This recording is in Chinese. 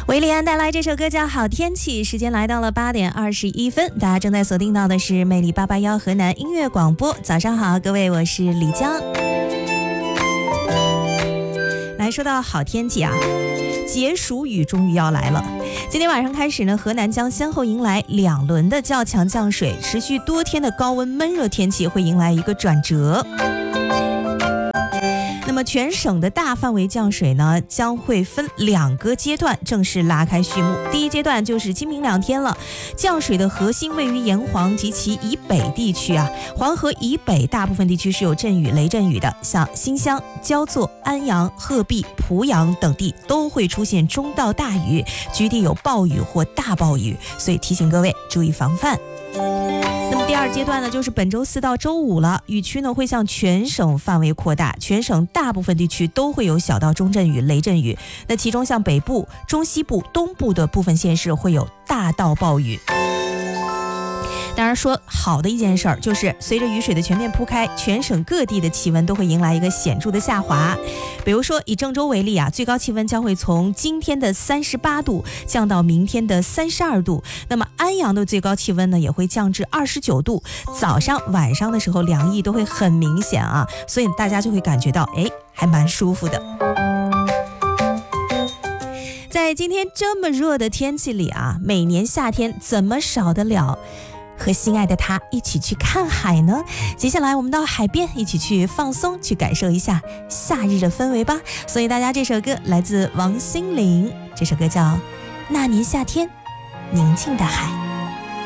维利安带来这首歌叫《好天气》，时间来到了8点21分，大家正在锁定到的是魅力881河南音乐广播。早上好，各位，我是李江。来说到好天气啊，解暑雨终于要来了。今天晚上开始呢，河南将先后迎来2轮的较强降水，持续多天的高温闷热天气会迎来一个转折。那么全省的大范围降水呢，将会分2个阶段正式拉开序幕。第一阶段就是今明2天了，降水的核心位于炎黄及其以北地区啊，黄河以北大部分地区是有阵雨、雷阵雨的，像新乡、焦作、安阳、鹤壁、濮阳等地都会出现中到大雨，局地有暴雨或大暴雨，所以提醒各位注意防范。那么第2阶段呢，就是本周4到周5了，雨区呢会向全省范围扩大，全省大部分地区都会有小到中阵雨、雷阵雨。那其中像北部、中西部、东部的部分县市会有大到暴雨。当然说好的一件事儿，就是随着雨水的全面铺开，全省各地的气温都会迎来一个显著的下滑。比如说以郑州为例啊，最高气温将会从今天的38度降到明天的32度。那么安阳的最高气温呢，也会降至29度。早上晚上的时候凉意都会很明显啊，所以大家就会感觉到还蛮舒服的。在今天这么热的天气里啊，每年夏天怎么少得了和心爱的他一起去看海呢？接下来我们到海边一起去放松，去感受一下夏日的氛围吧。所以大家这首歌来自王心凌，这首歌叫《那年夏天宁静的海》。